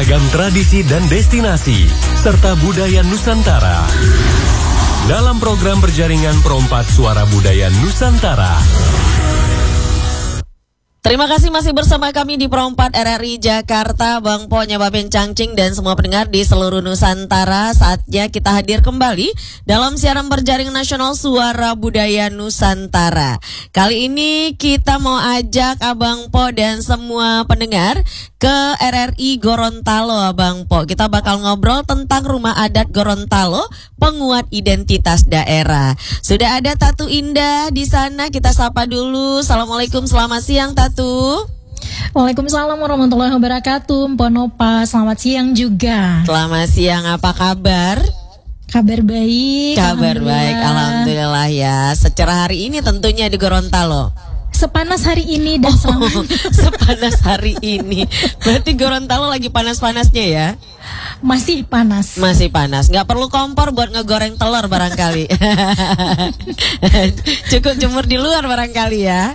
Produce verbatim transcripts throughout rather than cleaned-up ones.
Beragam tradisi dan destinasi, serta budaya Nusantara. Dalam program berjaringan Perompat Suara Budaya Nusantara. Terima kasih masih bersama kami di Perompat R R I Jakarta, Bang Po, Nyababen Cangcing, dan semua pendengar di seluruh Nusantara. Saatnya kita hadir kembali dalam siaran berjaringan nasional Suara Budaya Nusantara. Kali ini kita mau ajak Abang Po dan semua pendengar ke R R I Gorontalo, Abang Po. Kita bakal ngobrol tentang Rumah Adat Gorontalo, penguat identitas daerah. Sudah ada Tatu Indah di sana, kita sapa dulu. Assalamualaikum, selamat siang Tatu. Waalaikumsalam warahmatullahi wabarakatuh, Mpok Nopa. Selamat siang juga. Selamat siang, apa kabar? Kabar baik. Kabar baik, alhamdulillah ya. Secara hari ini tentunya di Gorontalo. Sepanas hari ini dan oh, sepanas hari ini. Berarti Gorontalo lagi panas-panasnya ya? Masih panas. Masih panas. Nggak perlu kompor buat ngegoreng telur barangkali. Cukup jemur di luar barangkali ya.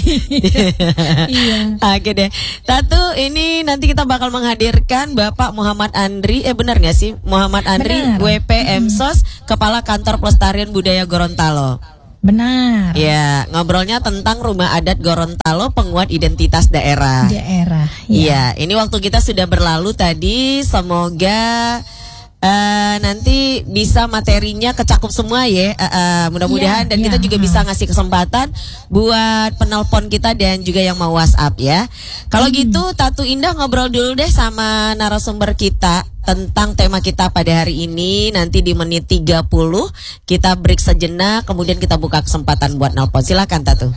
Iya. Oke deh. Tatu, ini nanti kita bakal menghadirkan Bapak Muhammad Andri. Eh benar nggak sih? Muhammad Andri, benar. W P M S O S, Kepala Kantor Pelestarian Budaya Gorontalo. Benar. Ya, ngobrolnya tentang Rumah Adat Gorontalo, penguat identitas daerah. Daerah. Iya, ya, ini waktu kita sudah berlalu tadi. Semoga uh, nanti bisa materinya kecakup semua ya. Uh, uh, mudah-mudahan ya, dan ya, kita juga ha. bisa ngasih kesempatan buat penelpon kita dan juga yang mau WhatsApp ya. Kalau hmm. gitu, Tatu Indah ngobrol dulu deh sama narasumber kita tentang tema kita pada hari ini. Nanti di menit tiga puluh kita break sejenak, kemudian kita buka kesempatan buat nelpon. Silakan Tatu.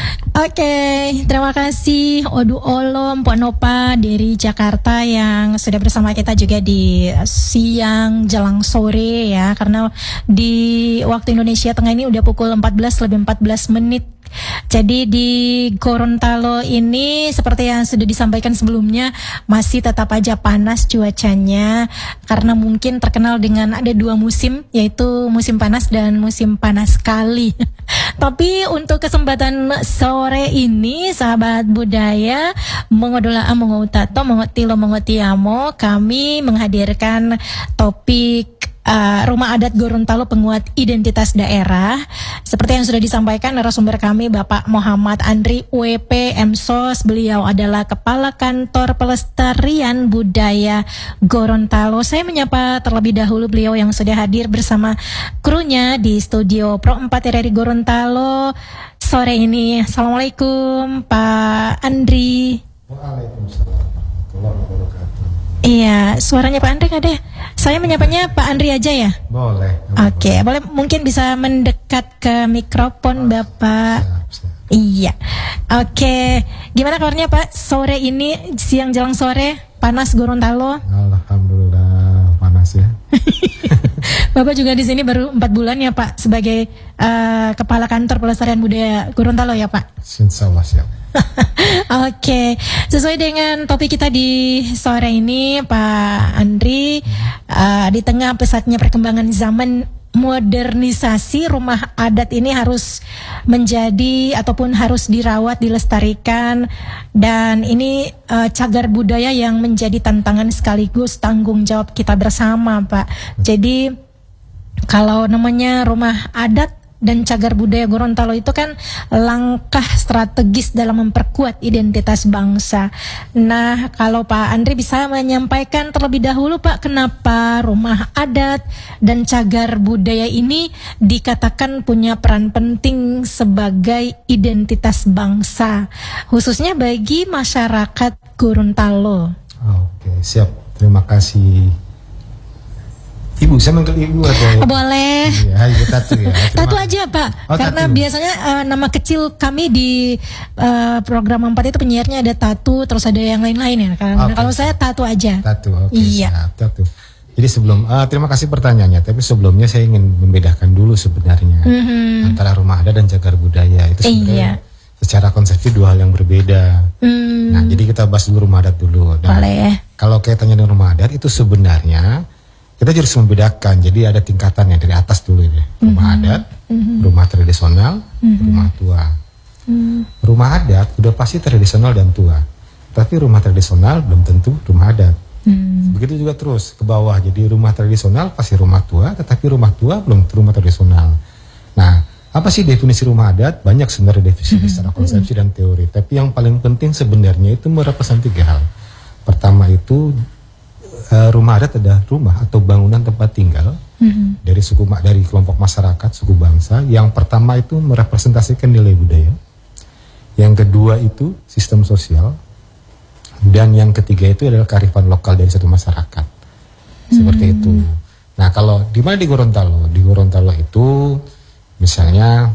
Oke, terima kasih Odu Olom, Mpok Nopa dari Jakarta yang sudah bersama kita juga di siang jelang sore ya. Karena di waktu Indonesia Tengah ini udah pukul empat belas lebih empat belas menit. Jadi di Gorontalo ini seperti yang sudah disampaikan sebelumnya masih tetap aja panas cuacanya karena mungkin terkenal dengan ada dua musim, yaitu musim panas dan musim panas sekali. Tapi untuk kesempatan sore ini sahabat budaya mengodola mengotato mengotilo mengotiamo, kami menghadirkan topik Uh, Rumah Adat Gorontalo, penguat identitas daerah. Seperti yang sudah disampaikan narasumber kami Bapak Muhammad Andri, W P M S O S. Beliau adalah Kepala Kantor Pelestarian Budaya Gorontalo. Saya menyapa terlebih dahulu beliau yang sudah hadir bersama krunya di studio Pro empat R R I Gorontalo sore ini. Assalamualaikum Pak Andri. Waalaikumsalam warahmatullahi wabarakatuh. Iya, suaranya Pak Andri ada. Saya menyapanya Pak Andri aja ya? Boleh. Oke, okay, boleh mungkin bisa mendekat ke mikrofon Bapak. Siap, siap. Iya. Oke, okay. Gimana kabarnya Pak? Sore ini, siang jelang sore, panas Gorontalo? Alhamdulillah panas ya. Bapak juga di sini baru empat bulan ya Pak sebagai uh, Kepala Kantor Pelestarian Budaya Gorontalo ya Pak? Insya Allah siap. Oke, okay. Sesuai dengan topik kita di sore ini Pak Andri, uh, di tengah pesatnya perkembangan zaman modernisasi, rumah adat ini harus menjadi ataupun harus dirawat, dilestarikan, dan ini uh, cagar budaya yang menjadi tantangan sekaligus tanggung jawab kita bersama Pak. Jadi kalau namanya rumah adat dan cagar budaya Gorontalo itu kan langkah strategis dalam memperkuat identitas bangsa. Nah, kalau Pak Andri bisa menyampaikan terlebih dahulu Pak, kenapa rumah adat dan cagar budaya ini dikatakan punya peran penting sebagai identitas bangsa, khususnya bagi masyarakat Gorontalo. Oke, siap. Terima kasih. Ibu, saya manggil ibu atau? Oh, boleh. Iya, ibu Tatu ya. Tatu aja Pak, oh, karena tatu. Biasanya uh, nama kecil kami di uh, program empat itu penyiarnya ada Tatu, terus ada yang lain-lain ya. Karena okay. Kalau saya Tatu aja. Tatu, oke. Okay, iya. Siap, Tatu. Jadi sebelum, uh, terima kasih pertanyaannya. Tapi sebelumnya saya ingin membedakan dulu sebenarnya mm-hmm. antara rumah adat dan cagar budaya itu sebenarnya. Iya. Secara konsepsi dua hal yang berbeda. Mm. Nah, jadi kita bahas dulu rumah adat dulu. Dan boleh. Kalau kaitannya dengan rumah adat itu sebenarnya kita harus membedakan, jadi ada tingkatannya dari atas dulu ya. Rumah mm-hmm. adat, mm-hmm. rumah tradisional, mm-hmm. rumah tua. Mm. Rumah adat udah pasti tradisional dan tua, tapi rumah tradisional belum tentu rumah adat. Mm. begitu juga terus ke bawah. Jadi rumah tradisional pasti rumah tua, tetapi rumah tua belum rumah tradisional. Nah, apa sih definisi rumah adat? Banyak sebenarnya definisi mm-hmm. secara konsepsi mm-hmm. dan teori. Tapi yang paling penting sebenarnya itu merepresentasi tiga hal. Pertama itu uh, rumah adat adalah rumah atau bangunan tempat tinggal mm-hmm. dari suku dari kelompok masyarakat, suku bangsa. Yang pertama itu merepresentasikan nilai budaya. Yang kedua itu sistem sosial. Dan yang ketiga itu adalah kearifan lokal dari satu masyarakat. Seperti hmm. itu. Nah, kalau di mana di Gorontalo? Di Gorontalo itu misalnya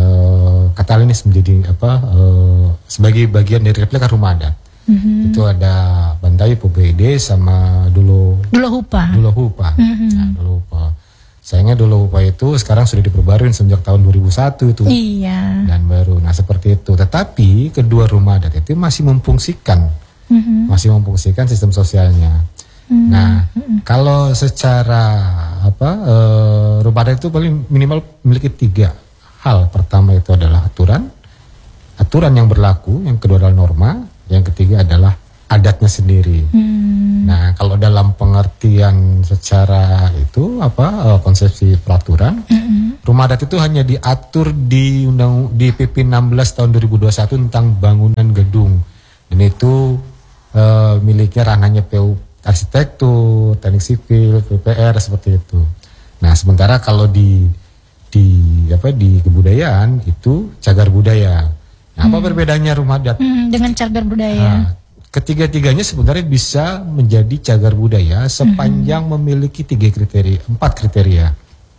eh, Katalinis menjadi apa eh, sebagai bagian dari replika rumah adat. Hmm. Itu ada Bantayu, P B D sama Dulo Dulo Hupa. Dulo Hupa. Hmm. Nah, Dulo Hupa. Sayangnya Dulo Hupa itu sekarang sudah diperbarui sejak tahun dua ribu satu itu. Iya. Dan baru. Nah, seperti itu. Tetapi kedua rumah adat itu masih memfungsikan Mm-hmm. masih memfungsikan sistem sosialnya. Mm-hmm. Nah, mm-hmm. kalau secara apa e, rumah adat itu paling minimal memiliki tiga hal. Pertama itu adalah aturan, aturan yang berlaku. Yang kedua adalah norma. Yang ketiga adalah adatnya sendiri. Mm-hmm. Nah, kalau dalam pengertian secara itu apa e, konsepsi peraturan, mm-hmm. rumah adat itu hanya diatur di undang di P P enam belas tahun dua ribu dua puluh satu tentang bangunan gedung. Dan itu Uh, miliknya ranahnya P U arsitektur, teknik sipil, P P R seperti itu. Nah, sementara kalau di di apa di kebudayaan itu cagar budaya. Nah, hmm. apa perbedaannya rumah adat hmm, dengan cagar budaya? Nah, ketiga-tiganya sebenarnya bisa menjadi cagar budaya sepanjang hmm. memiliki tiga kriteria, empat kriteria.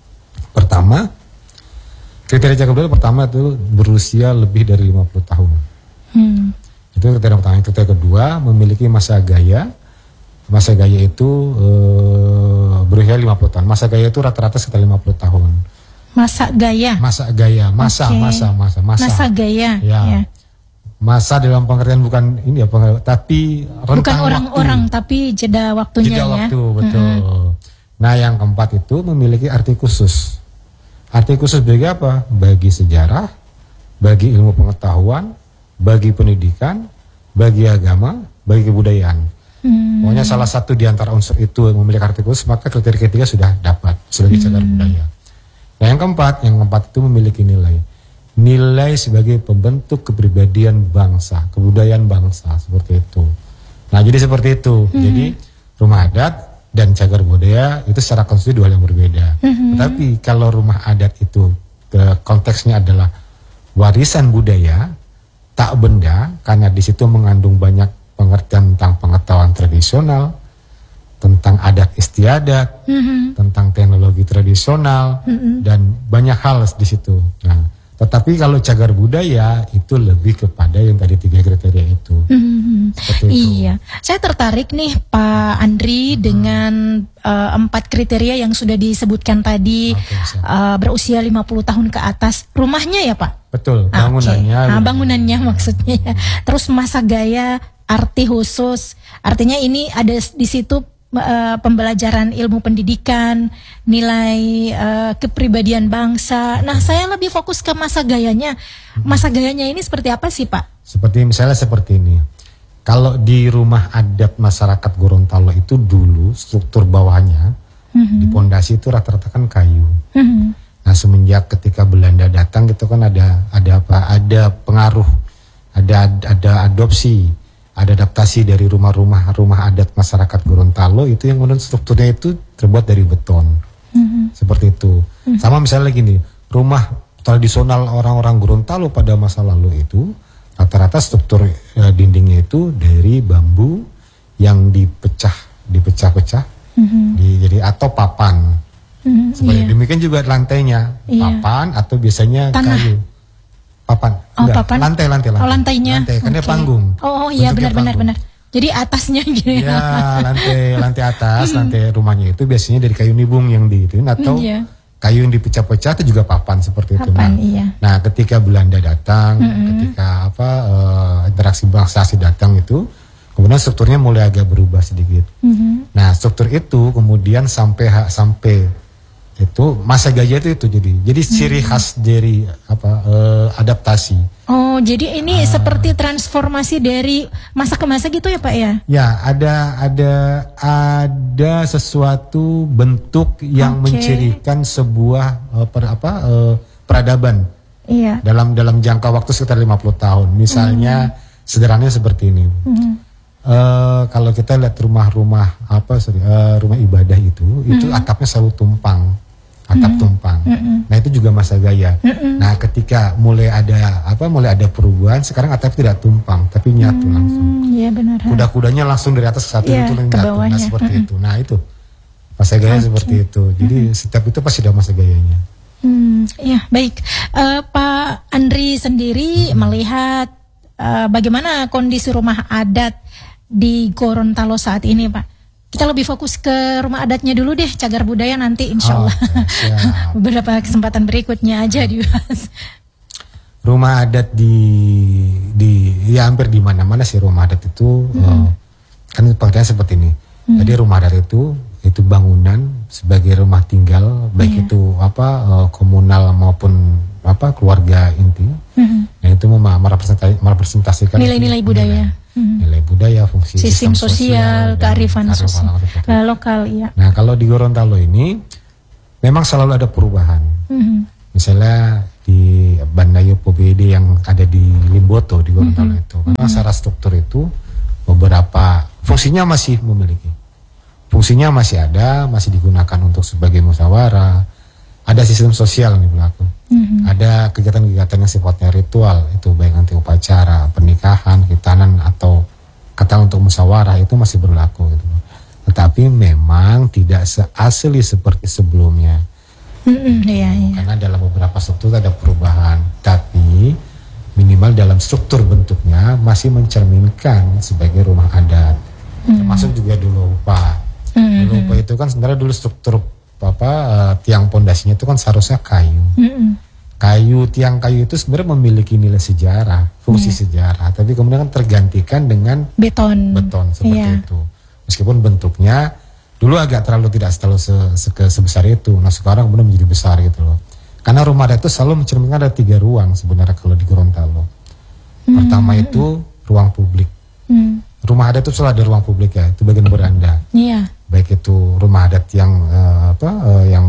Pertama, kriteria cagar budaya pertama itu berusia lebih dari lima puluh tahun. Hmm. Itu kriteria pertama. Kriteria kedua memiliki masa gaya. Masa gaya itu e, berusia lima puluh tahun. Masa gaya itu rata-rata sekitar lima puluh tahun. Masa gaya. Masa gaya, masa, okay. masa, masa, masa. Masa gaya. Ya. ya. Masa dalam pengertian bukan ini ya, tapi rentang bukan orang-orang, tapi jeda waktunya jeda ya. waktu, betul. Mm-hmm. Nah, yang keempat itu memiliki arti khusus. Arti khusus bagi apa? Bagi sejarah, bagi ilmu pengetahuan, bagi pendidikan, bagi agama, bagi kebudayaan. Hmm. Pokoknya salah satu di antara unsur itu yang memiliki arti khusus, maka kriteria ketiga sudah dapat sebagai cagar hmm. budaya. Nah, yang keempat, yang keempat itu memiliki nilai. Nilai sebagai pembentuk kepribadian bangsa, kebudayaan bangsa, seperti itu. Nah, jadi seperti itu. Hmm. Jadi rumah adat dan cagar budaya itu secara konstitusi dua hal yang berbeda. Hmm. Tetapi kalau rumah adat itu konteksnya adalah warisan budaya, tak benda, karena di situ mengandung banyak pengertian tentang pengetahuan tradisional, tentang adat istiadat, mm-hmm. tentang teknologi tradisional, mm-hmm. dan banyak hal di situ. Nah, tetapi kalau cagar budaya itu lebih kepada yang tadi tiga kriteria itu. Mm-hmm. Seperti itu. Iya, saya tertarik nih Pak Andri mm-hmm. dengan uh, empat kriteria yang sudah disebutkan tadi, okay, uh, berusia lima puluh tahun ke atas. Rumahnya ya Pak? Betul, bangunannya. Okay. Nah, bangunannya maksudnya. Terus masa gaya, arti khusus. Artinya ini ada di situ uh, pembelajaran ilmu pendidikan, nilai uh, kepribadian bangsa. Nah, saya lebih fokus ke masa gayanya. Masa gayanya ini seperti apa sih, Pak? Seperti misalnya seperti ini. Kalau di rumah adat masyarakat Gorontalo itu dulu struktur bawahnya mm-hmm. di pondasi itu rata-rata kan kayu. Mm-hmm. Nah, semenjak ketika Belanda datang itu kan ada ada apa? Ada pengaruh, ada ada adopsi, ada adaptasi dari rumah-rumah rumah adat masyarakat Gorontalo itu yang kemudian strukturnya itu terbuat dari beton. Mm-hmm. Seperti itu. Mm-hmm. Sama misalnya gini, rumah tradisional orang-orang Gorontalo pada masa lalu itu rata-rata struktur e, dindingnya itu dari bambu yang dipecah, dipecah-pecah, mm-hmm. di, jadi atau papan. Mm, seperti iya. Demikian juga lantainya iya. papan atau biasanya Tanah. kayu papan, oh, enggak, papan. lantai lantai lantai, oh, lantainya, lantai, okay. karena panggung. Oh iya benar-benar benar. Jadi atasnya gitu. Ya lantai lantai atas, lantai rumahnya itu biasanya dari kayu nibung yang diituin atau iya. kayu yang dipecah-pecah itu juga papan seperti papan, itu. Nah, iya. nah ketika Belanda datang, mm-hmm. ketika apa uh, interaksi bangsa asing datang itu, kemudian strukturnya mulai agak berubah sedikit. Mm-hmm. Nah struktur itu kemudian sampai sampai Itu masa gaya itu itu jadi jadi ciri hmm. khas dari apa uh, adaptasi. Oh, jadi ini ah. seperti transformasi dari masa ke masa gitu ya Pak ya? Ya, ada ada ada sesuatu bentuk yang okay. mencirikan sebuah uh, per, apa uh, peradaban. Iya. Dalam dalam jangka waktu sekitar lima puluh tahun. Misalnya hmm. sederhananya seperti ini. Hmm. Uh, kalau kita lihat rumah-rumah apa sorry, uh, rumah ibadah itu, hmm. itu atapnya selalu tumpang. Atap mm-hmm. tumpang. Mm-hmm. Nah itu juga masa gaya. Mm-hmm. Nah ketika mulai ada apa mulai ada perubahan, sekarang atap tidak tumpang tapi nyatu mm-hmm. langsung. Iya benar. Kuda-kudanya langsung dari atas ke satu yeah, itu nyatu. Nah seperti mm-hmm. itu. Nah itu masa gaya okay. seperti itu. Jadi mm-hmm. setiap itu pasti ada masa gayanya. Hmm, ya baik. Uh, Pak Andri sendiri mm-hmm. melihat uh, bagaimana kondisi rumah adat di Gorontalo saat ini, Pak? Kita lebih fokus ke rumah adatnya dulu deh, cagar budaya nanti insya Allah. Oh, beberapa kesempatan berikutnya aja dibahas. Rumah adat di di ya hampir di mana-mana sih rumah adat itu hmm. uh, kan pengertian seperti ini. Hmm. Jadi rumah adat itu itu bangunan sebagai rumah tinggal baik yeah. itu apa uh, komunal maupun apa keluarga inti. Hmm. Yang itu merepresentasikan nilai-nilai budaya. Hmm. Nilai budaya, fungsi sistem, sistem sosial, kearifan sosial uh, lokal, ya. Nah, kalau di Gorontalo ini memang selalu ada perubahan. Hmm. Misalnya di Bandayo P B D yang ada di Limboto di Gorontalo hmm. itu, karena hmm. secara struktur itu beberapa fungsinya masih memiliki, fungsinya masih ada, masih digunakan untuk sebagai musyawarah. Ada sistem sosial nih berlaku. Mm-hmm. Ada kegiatan-kegiatan yang sifatnya ritual, itu baik nanti upacara, pernikahan, khitanan atau kata untuk musyawarah itu masih berlaku gitu. Tetapi memang tidak seasli seperti sebelumnya. Mm-hmm, iya, iya. Karena dalam beberapa struktur ada perubahan, tapi minimal dalam struktur bentuknya masih mencerminkan sebagai rumah adat. Mm-hmm. Termasuk juga dulu lupa. Mm-hmm. Dulu lupa itu kan sebenarnya dulu struktur apa uh, tiang pondasinya itu kan seharusnya kayu. Mm-hmm. Kayu tiang kayu itu sebenarnya memiliki nilai sejarah, fungsi yeah. sejarah, tapi kemudian kan tergantikan dengan beton. Beton seperti yeah. itu. Meskipun bentuknya dulu agak terlalu tidak terlalu se, se, sebesar itu. Nah, sekarang kemudian menjadi besar gitu loh. Karena rumah adat itu selalu mencerminkan ada tiga ruang sebenarnya kalau di Gorontalo. Mm-hmm. Pertama itu ruang publik. Mm. Rumah adat itu selalu ada ruang publik ya, itu bagian beranda. Iya. Yeah. Baik itu rumah adat yang uh, apa uh, yang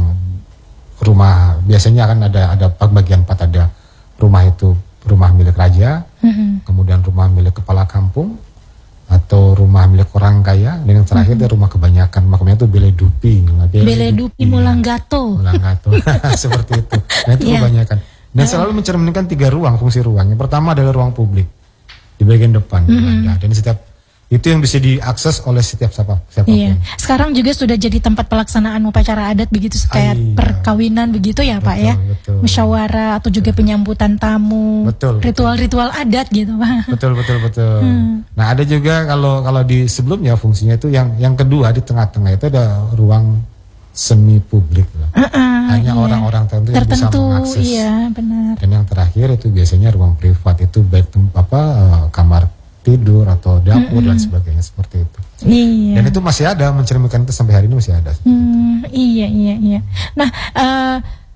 rumah biasanya akan ada ada bagian empat, ada rumah itu rumah milik raja, mm-hmm. kemudian rumah milik kepala kampung atau rumah milik orang kaya, dan yang terakhir mm-hmm. itu rumah kebanyakan, makanya itu beledupi. Beledupi Mulanggato. Mulanggato seperti itu. Nah itu yeah. kebanyakan. Dan selalu mencerminkan tiga ruang, fungsi ruang. Yang pertama adalah ruang publik di bagian depan, mm-hmm. dan setiap itu yang bisa diakses oleh setiap siapa siapapun. Iya. Sekarang juga sudah jadi tempat pelaksanaan upacara adat begitu kayak iya. perkawinan begitu ya betul, Pak ya. Betul. Musyawarah atau juga betul. penyambutan tamu. Betul. Ritual-ritual adat gitu Pak. Betul betul betul. Hmm. Nah ada juga kalau kalau di sebelumnya fungsinya itu yang yang kedua di tengah-tengah itu ada ruang semi publik lah. Uh-uh, Hanya iya. orang-orang tertentu, tertentu yang bisa mengakses. Iya benar. Dan yang terakhir itu biasanya ruang privat, itu baik apa uh, kamar tidur atau dapur mm-hmm. dan sebagainya seperti itu. Iya. Dan itu masih ada, mencerminkan itu sampai hari ini masih ada. Hmm, iya iya iya. Nah, uh,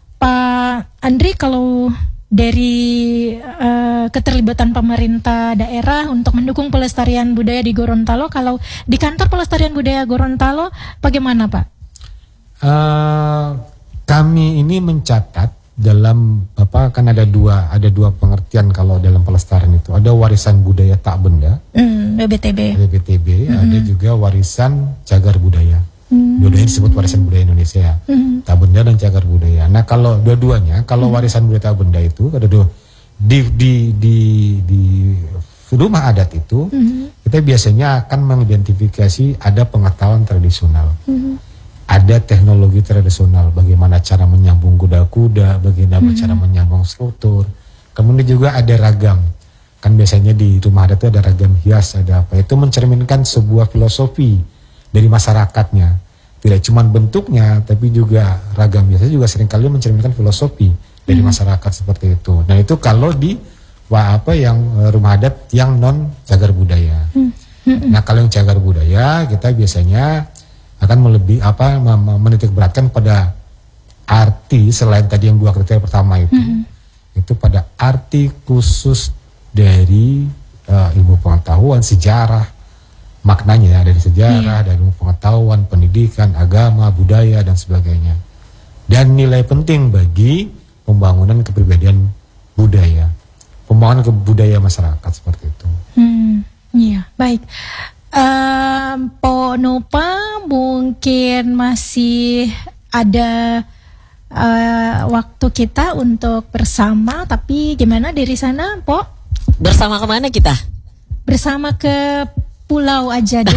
Pak Andri, kalau dari uh, keterlibatan pemerintah daerah untuk mendukung pelestarian budaya di Gorontalo, kalau di kantor pelestarian budaya Gorontalo, bagaimana Pak? Uh, kami ini mencatat dalam apa kan ada dua ada dua pengertian kalau dalam pelestarian itu, ada warisan budaya tak benda mm, B B T B B B T B mm-hmm. ada juga warisan cagar budaya. mm. Dua-duanya disebut warisan budaya Indonesia, mm. tak benda dan cagar budaya. Nah kalau dua-duanya kalau mm. warisan budaya tak benda itu ada dua di di di di rumah adat itu mm. kita biasanya akan mengidentifikasi ada pengetahuan tradisional. mm. Ada teknologi tradisional, bagaimana cara menyambung kuda-kuda, bagaimana mm-hmm. cara menyambung struktur. Kemudian juga ada ragam. Kan biasanya di rumah adat itu ada ragam hias, ada apa. Itu mencerminkan sebuah filosofi dari masyarakatnya. Tidak cuma bentuknya, tapi juga ragam biasanya juga seringkali mencerminkan filosofi dari mm-hmm. masyarakat seperti itu. Nah itu kalau di wah, apa yang rumah adat yang non cagar budaya. Mm-hmm. Nah kalau yang cagar budaya kita biasanya akan melebih apa menitik beratkan pada arti selain tadi yang dua kriteria pertama itu, mm-hmm. itu pada arti khusus dari uh, ilmu pengetahuan, sejarah, maknanya dari sejarah, yeah. dari ilmu pengetahuan, pendidikan, agama, budaya dan sebagainya. Dan nilai penting bagi pembangunan kepribadian budaya, pembangunan kebudayaan masyarakat seperti itu. Hmm, iya, baik. Um, Po Nopa mungkin masih ada uh, waktu kita untuk bersama, tapi gimana dari sana, Po? Bersama kemana kita? Bersama ke pulau aja deh.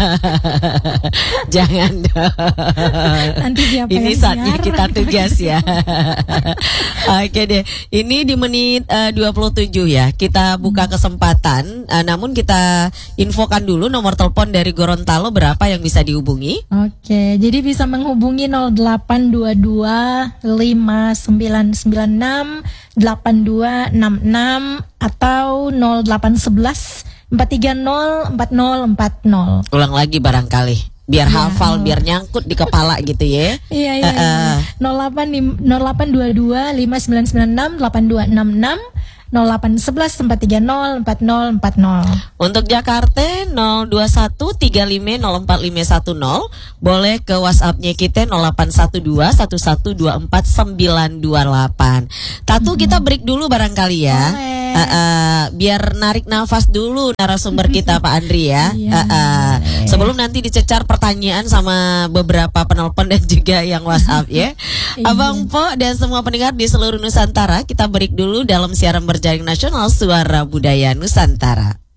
Jangan dong. Nanti siapa ini yang saatnya siar? kita tugas ya. Oke deh. Ini di menit uh, dua puluh tujuh ya. Kita buka kesempatan. Uh, namun kita infokan dulu nomor telepon dari Gorontalo berapa yang bisa dihubungi. Oke. Jadi bisa menghubungi nol delapan dua dua lima sembilan sembilan enam delapan dua enam enam atau nol delapan sebelas empat tiga nol empat nol empat nol. Ulang lagi barangkali biar ya, hafal, oh. biar nyangkut di kepala gitu ya. Iya iya. Uh, uh. nol delapan dua dua lima sembilan sembilan enam delapan dua enam enam nol delapan sebelas empat tiga nol empat nol empat nol. Untuk Jakarta nol dua satu tiga lima nol empat lima satu nol. Boleh ke WhatsApp-nya kita nol delapan satu dua satu satu dua empat sembilan dua delapan. Tatu hmm. kita break dulu barangkali ya. Oh, Uh, uh, biar narik nafas dulu narasumber kita Pak Andri ya. uh, uh, Sebelum nanti dicecar pertanyaan sama beberapa penelpon dan juga yang WhatsApp ya. Abang Po dan semua pendengar di seluruh Nusantara, kita break dulu dalam siaran berjaring nasional Suara Budaya Nusantara.